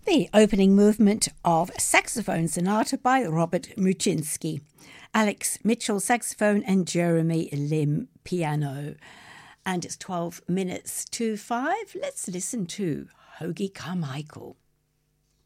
The opening movement of Saxophone Sonata by Robert Muczynski. Alex Mitchell saxophone and Jeremy Lim piano. And it's 12 minutes to 5. Let's listen to Hoagy Carmichael.